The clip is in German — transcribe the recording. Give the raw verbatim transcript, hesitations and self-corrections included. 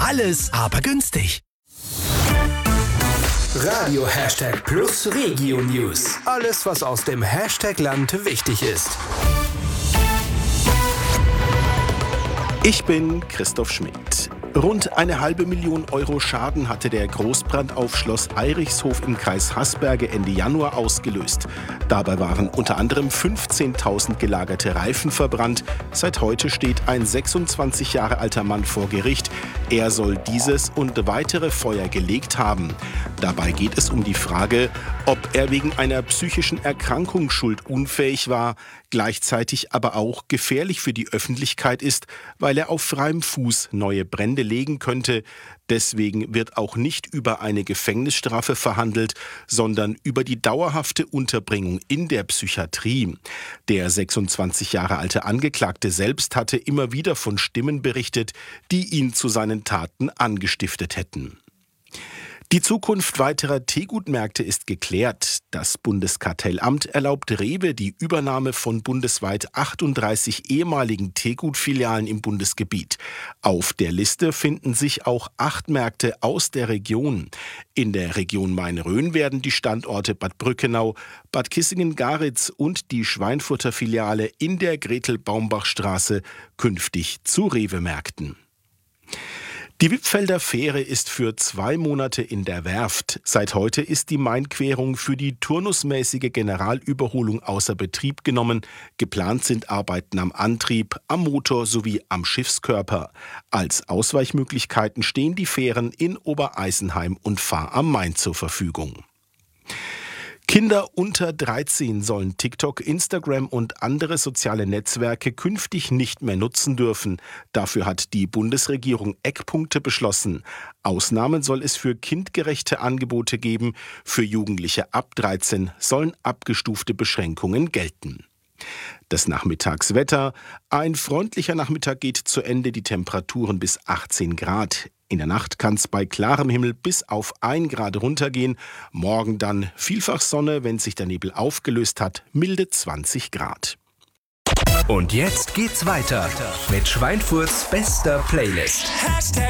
Alles aber günstig. Radio Hashtag Plus Regio News. Alles, was aus dem Hashtag-Land wichtig ist. Ich bin Christoph Schmidt. Rund eine halbe Million Euro Schaden hatte der Großbrand auf Schloss Eirichshof im Kreis Haßberge Ende Januar ausgelöst. Dabei waren unter anderem fünfzehntausend gelagerte Reifen verbrannt. Seit heute steht ein sechsundzwanzig Jahre alter Mann vor Gericht. Er soll dieses und weitere Feuer gelegt haben. Dabei geht es um die Frage, ob er wegen einer psychischen Erkrankung schuldunfähig war, gleichzeitig aber auch gefährlich für die Öffentlichkeit ist, weil er auf freiem Fuß neue Brände legen könnte. Deswegen wird auch nicht über eine Gefängnisstrafe verhandelt, sondern über die dauerhafte Unterbringung in der Psychiatrie. Der sechsundzwanzig Jahre alte Angeklagte selbst hatte immer wieder von Stimmen berichtet, die ihn zu seinen Taten angestiftet hätten. Die Zukunft weiterer Teegutmärkte ist geklärt. Das Bundeskartellamt erlaubt Rewe die Übernahme von bundesweit achtunddreißig ehemaligen Teegutfilialen im Bundesgebiet. Auf der Liste finden sich auch acht Märkte aus der Region. In der Region Main-Rhön werden die Standorte Bad Brückenau, Bad Kissingen-Garitz und die Schweinfurter Filiale in der Gretel-Baumbach-Straße künftig zu Rewe-Märkten. Die Wippfelder Fähre ist für zwei Monate in der Werft. Seit heute ist die Mainquerung für die turnusmäßige Generalüberholung außer Betrieb genommen. Geplant sind Arbeiten am Antrieb, am Motor sowie am Schiffskörper. Als Ausweichmöglichkeiten stehen die Fähren in Obereisenheim und Fahr am Main zur Verfügung. Kinder unter dreizehn sollen TikTok, Instagram und andere soziale Netzwerke künftig nicht mehr nutzen dürfen. Dafür hat die Bundesregierung Eckpunkte beschlossen. Ausnahmen soll es für kindgerechte Angebote geben. Für Jugendliche ab dreizehn sollen abgestufte Beschränkungen gelten. Das Nachmittagswetter. Ein freundlicher Nachmittag geht zu Ende, die Temperaturen bis achtzehn Grad. In der Nacht kann es bei klarem Himmel bis auf ein Grad runtergehen. Morgen dann vielfach Sonne, wenn sich der Nebel aufgelöst hat, milde zwanzig Grad. Und jetzt geht's weiter mit Schweinfurts bester Playlist.